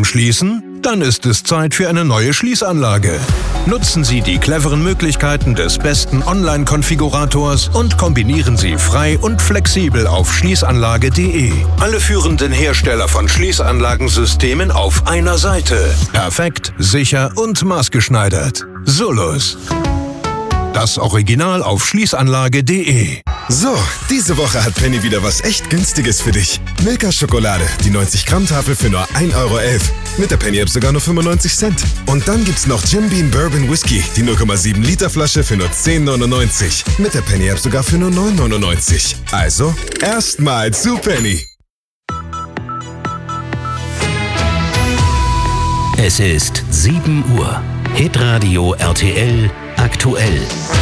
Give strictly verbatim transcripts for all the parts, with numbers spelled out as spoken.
zum Schließen? Dann ist es Zeit für eine neue Schließanlage. Nutzen Sie die cleveren Möglichkeiten des besten Online-Konfigurators und kombinieren Sie frei und flexibel auf schließanlage punkt de. Alle führenden Hersteller von Schließanlagensystemen auf einer Seite. Perfekt, sicher und maßgeschneidert. Solus. Das Original auf schließanlage punkt de. So, diese Woche hat Penny wieder was echt Günstiges für dich. Milka Schokolade, die neunzig Gramm Tafel für nur ein Euro elf. Mit der Penny App sogar nur fünfundneunzig Cent. Und dann gibt's noch Jim Beam Bourbon Whisky, die null Komma sieben Liter Flasche für nur zehn neunundneunzig. Mit der Penny App sogar für nur neun neunundneunzig. Also, erstmal zu Penny. Es ist sieben Uhr. Hitradio R T L aktuell.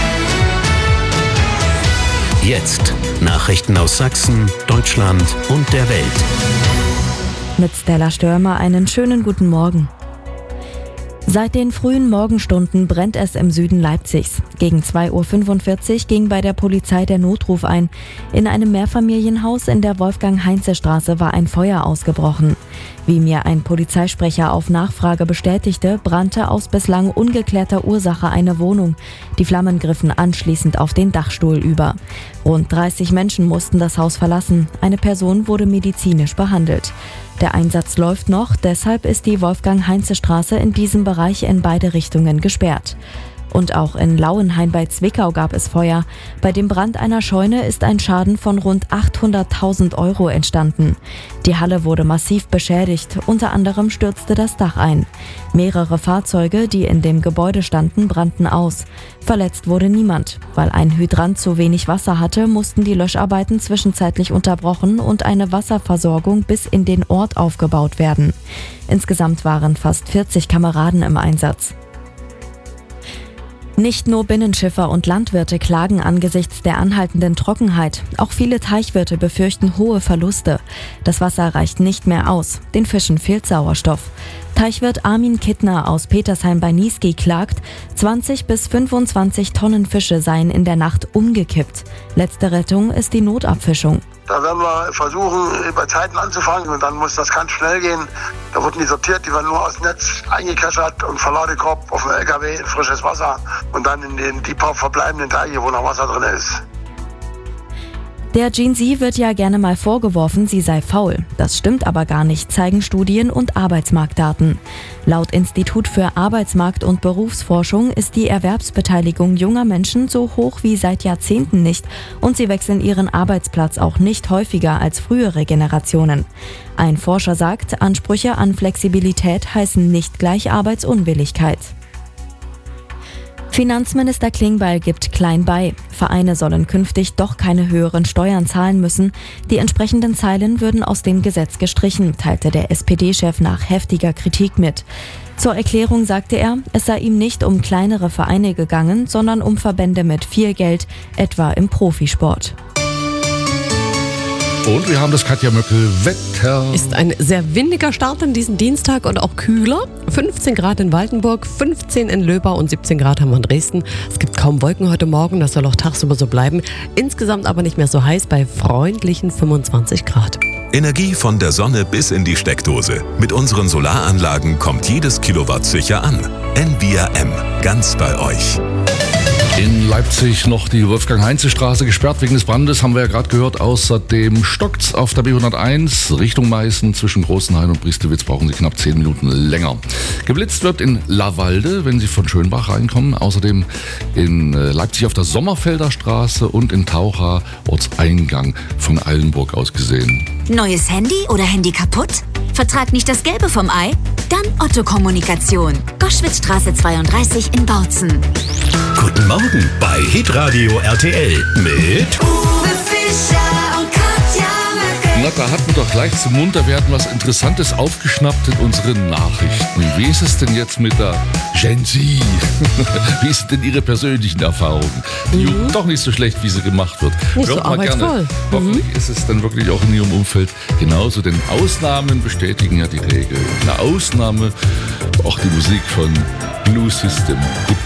Jetzt Nachrichten aus Sachsen, Deutschland und der Welt. Mit Stella Störmer einen schönen guten Morgen. Seit den frühen Morgenstunden brennt es im Süden Leipzigs. Gegen zwei Uhr fünfundvierzig ging bei der Polizei der Notruf ein. In einem Mehrfamilienhaus in der Wolfgang-Heinze-Straße war ein Feuer ausgebrochen. Wie mir ein Polizeisprecher auf Nachfrage bestätigte, brannte aus bislang ungeklärter Ursache eine Wohnung. Die Flammen griffen anschließend auf den Dachstuhl über. Rund dreißig Menschen mussten das Haus verlassen. Eine Person wurde medizinisch behandelt. Der Einsatz läuft noch, deshalb ist die Wolfgang-Heinze-Straße in diesem Bereich in beide Richtungen gesperrt. Und auch in Lauenhain bei Zwickau gab es Feuer. Bei dem Brand einer Scheune ist ein Schaden von rund achthunderttausend Euro entstanden. Die Halle wurde massiv beschädigt, unter anderem stürzte das Dach ein. Mehrere Fahrzeuge, die in dem Gebäude standen, brannten aus. Verletzt wurde niemand. Weil ein Hydrant zu wenig Wasser hatte, mussten die Löscharbeiten zwischenzeitlich unterbrochen und eine Wasserversorgung bis in den Ort aufgebaut werden. Insgesamt waren fast vierzig Kameraden im Einsatz. Nicht nur Binnenschiffer und Landwirte klagen angesichts der anhaltenden Trockenheit. Auch viele Teichwirte befürchten hohe Verluste. Das Wasser reicht nicht mehr aus. Den Fischen fehlt Sauerstoff. Teichwirt Armin Kittner aus Petersheim bei Niesky klagt, zwanzig bis fünfundzwanzig Tonnen Fische seien in der Nacht umgekippt. Letzte Rettung ist die Notabfischung. Da werden wir versuchen, über Zeiten anzufangen und dann muss das ganz schnell gehen. Da wurden die sortiert, die werden nur aus dem Netz eingekesselt und Verladekorb auf dem L K W in frisches Wasser und dann in den die paar verbleibenden Teiche, wo noch Wasser drin ist. Der Gen Z wird ja gerne mal vorgeworfen, sie sei faul. Das stimmt aber gar nicht, zeigen Studien und Arbeitsmarktdaten. Laut Institut für Arbeitsmarkt- und Berufsforschung ist die Erwerbsbeteiligung junger Menschen so hoch wie seit Jahrzehnten nicht und sie wechseln ihren Arbeitsplatz auch nicht häufiger als frühere Generationen. Ein Forscher sagt, Ansprüche an Flexibilität heißen nicht gleich Arbeitsunwilligkeit. Finanzminister Klingbeil gibt klein bei. Vereine sollen künftig doch keine höheren Steuern zahlen müssen. Die entsprechenden Zeilen würden aus dem Gesetz gestrichen, teilte der S P D-Chef nach heftiger Kritik mit. Zur Erklärung sagte er, es sei ihm nicht um kleinere Vereine gegangen, sondern um Verbände mit viel Geld, etwa im Profisport. Und wir haben das Katja Möckel Wetter. Ist ein sehr windiger Start in diesen Dienstag und auch kühler. fünfzehn Grad in Waldenburg, fünfzehn in Löbau und siebzehn Grad haben wir in Dresden. Es gibt kaum Wolken heute Morgen, das soll auch tagsüber so bleiben. Insgesamt aber nicht mehr so heiß bei freundlichen fünfundzwanzig Grad. Energie von der Sonne bis in die Steckdose. Mit unseren Solaranlagen kommt jedes Kilowatt sicher an. N V R M, ganz bei euch. In Leipzig noch die Wolfgang-Heinze-Straße gesperrt wegen des Brandes, haben wir ja gerade gehört. Außerdem stockt's auf der B hunderteins Richtung Meißen. Zwischen Großenhain und Priestewitz brauchen Sie knapp zehn Minuten länger. Geblitzt wird in Lawalde, wenn Sie von Schönbach reinkommen. Außerdem in Leipzig auf der Sommerfelder Straße und in Taucha, Ortseingang von Eilenburg aus gesehen. Neues Handy oder Handy kaputt? Vertrag nicht das Gelbe vom Ei? Dann Otto Kommunikation. Goschwitzstraße zweiunddreißig in Bautzen. Guten Morgen bei Hitradio R T L mit Uwe Fischer und Katja Möckel. Na, da hatten wir doch gleich zum Munterwerden was Interessantes aufgeschnappt in unseren Nachrichten. Wie ist es denn jetzt mit der Gen Z? Wie sind denn Ihre persönlichen Erfahrungen? Die Mhm. Jugend doch nicht so schlecht, wie sie gemacht wird. Nicht Hört so mal gerne. arbeitsvoll. Hoffentlich ist es dann wirklich auch in Ihrem Umfeld genauso, denn Ausnahmen bestätigen ja die Regel. Eine Ausnahme, auch die Musik von Blue System.